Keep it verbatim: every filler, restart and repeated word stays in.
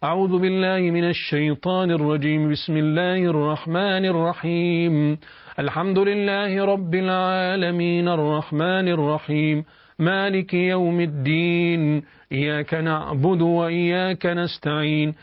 أعوذ بالله من الشيطان الرجيم. بسم الله الرحمن الرحيم. الحمد لله رب العالمين الرحمن الرحيم مالك يوم الدين. إياك نعبد وإياك نستعين